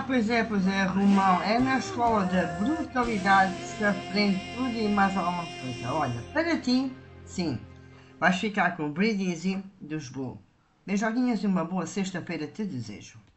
Pois é, Romão. É na escola da brutalidade que se aprende tudo e mais alguma coisa. Olha, para ti, sim, vais ficar com o Breathe Easy dos Blue. Beijinhos e uma boa sexta-feira te desejo.